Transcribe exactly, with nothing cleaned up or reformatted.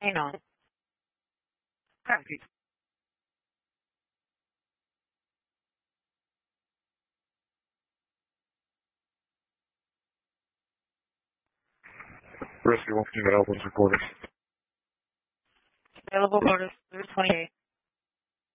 Hang on. Copy. Rescue one fifteen available is recorded. Available orders three twenty-eight.